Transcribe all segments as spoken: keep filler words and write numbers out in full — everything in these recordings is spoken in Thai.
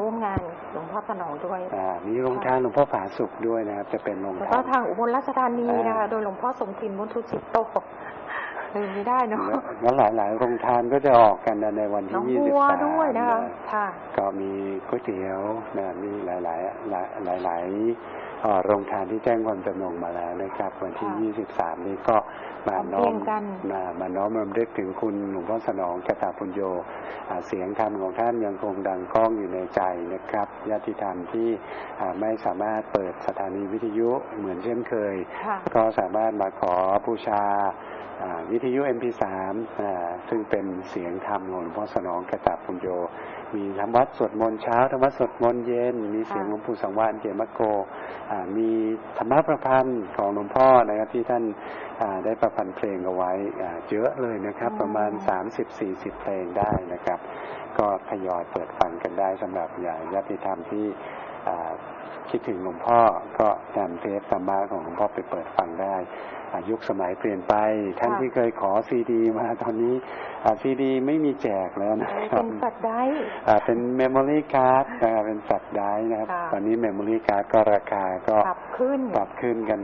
ร่วมงานหลวงพ่อสนองด้วยมีโรงทานหลวงพ่อผาสุกด้วยนะครับจะเป็นโรงทานแล้วก็ทางอุบลราชธานีนะคะโดยหลวงพ่อสมทินมุทุจิตโตลืมไม่ได้เนาะแล้วหลายๆโรงทานก็จะออกกันในวันที่ยี่สิบสามด้วยนะคะค่ะก็มีก๋วยเตี๋ยวนะมีหลายๆหลายหลายๆโรงทานที่แจ้งความจำนงมาแล้วนะครับวันที่ยี่สิบสามนี้ก็มาน้อมมามาน้อมรำลึกถึงคุณหลวงพ่อสนองกตปุญโญเสียงธรรมของท่านยังคงดังก้องอยู่ในใจนะครับญาติธรรมที่ไม่สามารถเปิดสถานีวิทยุเหมือนเช่นเคยก็สามารถมาขอบูชาวิทยุ เอ็ม พี สาม ซึ่งเป็นเสียงธรรมของหลวงพ่อสนองกตปุญโญมีธรรมวัดสวดมนต์เช้าธรรมวัดสวดมนต์เย็นมีเสียงหลวงปู่สังวาลเกมโกมีธรรมประพันธ์ของหลวงพ่อนะครับที่ท่านได้ประพันธ์เพลงเอาไว้เยอะเลยนะครับประมาณ สามสิบถึงสี่สิบ เพลงได้นะครับก็ทยอยเปิดฟังกันได้สำหรับญาติธรรมที่คิดถึงหลวงพ่อก็นำเทปธรรมะของหลวงพ่อไปเปิดฟังได้ยุคสมัยเปลี่ยนไปท่านที่เคยขอซีดีมาตอนนี้ซีดีไม่มีแจกแล้วนะครับเป็นแฟลชไดรฟ์เป็นเมมโมรี่การ์ดเป็นแฟลชไดรฟ์นะครับตอนนี้เมมโมรี่การ์ดก็ราคาก็ปรับขึ้นปรับขึ้นกัน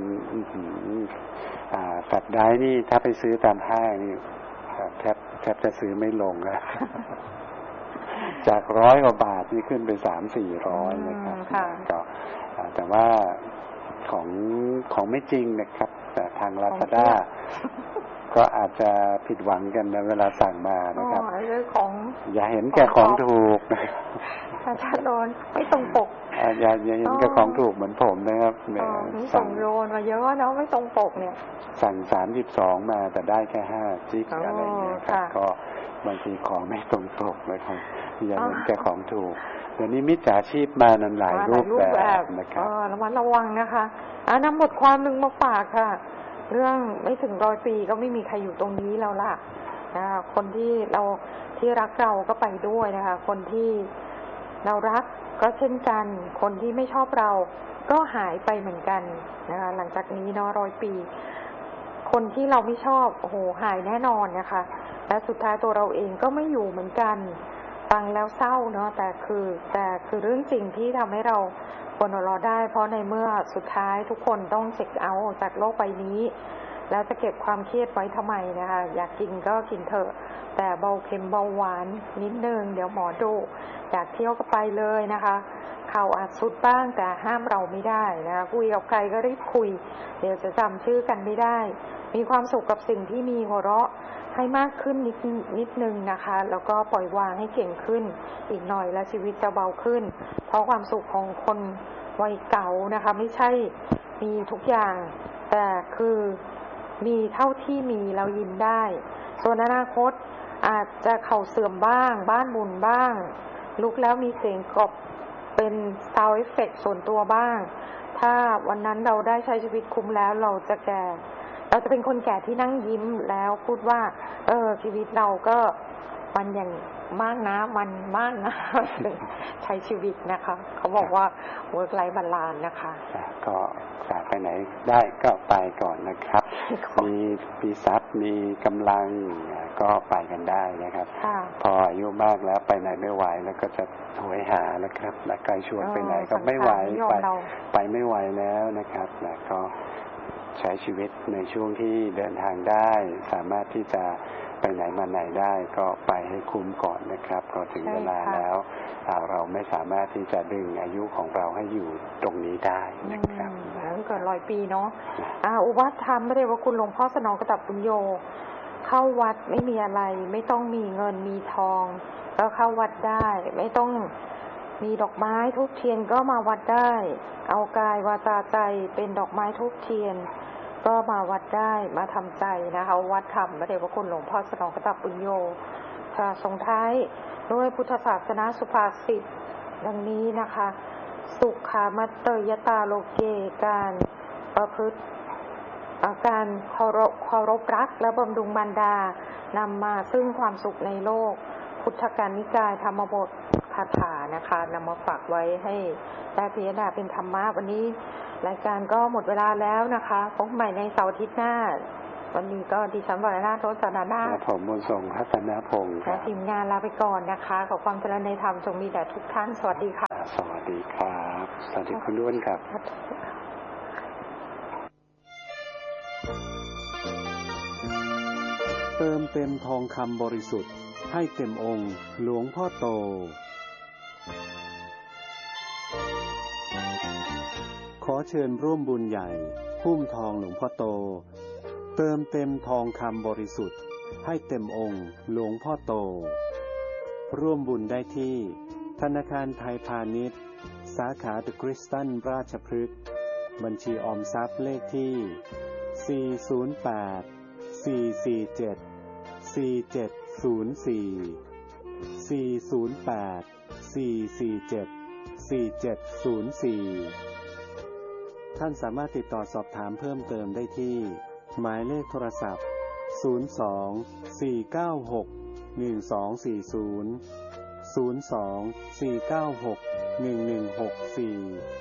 แฟลชไดรฟ์นี่ถ้าไปซื้อตามห้างนี่แทบแทบจะซื้อไม่ลงแล้วจากร้อยกว่าบาทนี่ขึ้นไปสามสี่ร้อยนะครับก็แต่ว่าของของไม่จริงนะครับแต่ทาง Lazada ก็อาจจะผิดหวังกันนะเวลาสั่งมานะครับของอย่าเห็นแก่ของถูกนะถ้าถ้าโดนไม่ตรงปกอย่าอย่าเห็นแก่ของถูกเหมือนผมนะครับเนี่ยส่งโดนมาเยอะเนาะไม่ตรงปกเนี่ยสั่งสามสิบสองมาแต่ได้แค่ห้าจิกอะไรเงี้ยครับก็บางทีของไม่ตรงปกนะครับอย่าเห็นแก่ของถูกเดี๋ยวนี้มิจฉาชีพมาหลายรูปแบบนะครับระมัดระวังนะคะอ่านำบทความหนึ่งมาฝากค่ะเรื่องไม่ถึงร้อยปีก็ไม่มีใครอยู่ตรงนี้แล้วล่ะนะคะคนที่เราที่รักเราก็ไปด้วยนะคะคนที่เรารักก็เช่นกันคนที่ไม่ชอบเราก็หายไปเหมือนกันนะคะหลังจากนี้เนาะร้อยปีคนที่เราไม่ชอบโอ้โหหายแน่นอนนะคะและสุดท้ายตัวเราเองก็ไม่อยู่เหมือนกันฟังแล้วเศร้าเนาะแต่คือแต่คือเรื่องจริงที่ทำให้เราควรรอได้เพราะในเมื่อสุดท้ายทุกคนต้องเช็คเอาท์จากโลกใบนี้แล้วจะเก็บความเครียดไว้ทำไมนะคะอยากกินก็กินเถอะแต่เบาเค็มเบาหวานนิดนึงเดี๋ยวหมอดูอยากเที่ยวก็ไปเลยนะคะข่าวอาจสุดบ้างแต่ห้ามเราไม่ได้นะคะคุยกับใครก็รีบคุยเดี๋ยวจะจำชื่อกันไม่ได้มีความสุขกับสิ่งที่มีหัวเราะให้มากขึ้นนิดนิดนึงนะคะแล้วก็ปล่อยวางให้เก่งขึ้นอีกหน่อยแล้วชีวิตจะเบาขึ้นเพราะความสุขของคนวัยเก่านะคะไม่ใช่มีทุกอย่างแต่คือมีเท่าที่มีเรายินได้ส่วนอนาคตอาจจะเข่าเสื่อมบ้างบ้านหมุนบ้างลุกแล้วมีเสียงกรอบเป็นซาวด์เอฟเฟกต์ส่วนตัวบ้างถ้าวันนั้นเราได้ใช้ชีวิตคุ้มแล้วเราจะแก่เราจะเป็นคนแก่ที่นั่งยิ้มแล้วพูดว่าเออชีวิตเราก็มันอย่างมากนะมันมากนะใช้ชีวิตนะคะเขาบอกว่า work life balance นะคะก็จะไปไหนได้ก็ไปก่อนนะครับมีปีทรัพย์มีกำลังก็ไปกันได้นะครับพออายุมากแล้วไปไหนไม่ไหวแล้วก็จะถอยหาแล้วครับแล้วใครชวนไปไหนก็ไม่ไหวไปไปไม่ไหวแล้วนะครับแล้วก็ใช้ชีวิตในช่วงที่เดินทางได้สามารถที่จะไปไหนมาไหนได้ก็ไปให้คุ้มก่อนนะครับพอถึงเวลาแล้วเราไม่สามารถที่จะดึงอายุของเราให้อยู่ตรงนี้ได้นะครับเกิดร้อยปีเนาะอุวัตธรรมไม่ได้ว่าคุณหลวงพ่อสนองกตปุญโญเข้าวัดไม่มีอะไรไม่ต้องมีเงินมีทองก็เข้าวัดได้ไม่ต้องมีดอกไม้ทุกเทียนก็มาวัดได้เอากายวาจาใจเป็นดอกไม้ทุกเทียนก็มาวัดได้มาทำใจนะคะวัดธรรมพระเดชพระคุณหลวงพ่อสนองกตปุญโญค่ะส่งท้ายด้วยพุทธศาสนาสุภาษิตดังนี้นะคะสุขามัตเตยตาโลเกการประพฤติการเคารพเคารพรักและบำรุงมารดานำมาซึ่งความสุขในโลกพุทธกาลนิกายธรรมบทคาถานะคะนำมาฝากไว้ให้ได้พิจารณาเป็นธรรมะวันนี้รายการก็หมดเวลาแล้วนะคะพบใหม่ในเสาร์อาทิตย์หน้าวันนี้ก็ดิฉันวรนาถ โรจนนาถและผมบุญส่งทัศนพงศ์คและรับทีมงานลาไปก่อนนะคะ ขอความเจริญในธรรมจงมีแด่ทุกท่าน สวัสดีค่ะสวัสดีครับสวัสดีคุณด้วนครับเติมเต็มทองคำบริสุทธิ์ให้เต็มองค์หลวงพ่อโตขอเชิญร่วมบุญใหญ่หุ้มทองหลวงพ่อโตเติมเต็มทองคำบริสุทธิ์ให้เต็มองค์หลวงพ่อโตร่วมบุญได้ที่ธนาคารไทยพาณิชย์สาขาเดอะคริสตันราชพฤกษ์บัญชีออมทรัพย์เลขที่สี่ ศูนย์ แปด สี่ สี่ เจ็ด สี่ เจ็ด ศูนย์ สี่ สี่ ศูนย์ แปด สี่ สี่ เจ็ด สี่ เจ็ด ศูนย์ สี่ท่านสามารถติดต่อสอบถามเพิ่มเติมได้ที่หมายเลขโทรศัพท์ศูนย์ สอง สี่ เก้า หก หนึ่ง สอง สี่ ศูนย์ ศูนย์ สอง สี่ เก้า หก หนึ่ง หนึ่ง หก สี่